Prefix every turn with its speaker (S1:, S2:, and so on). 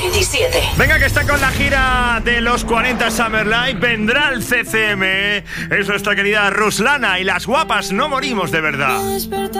S1: 27.
S2: Venga, que está con la gira de los 40 Summer Live. Vendrá el CCM. Es nuestra querida Ruslana y las guapas no morimos de verdad.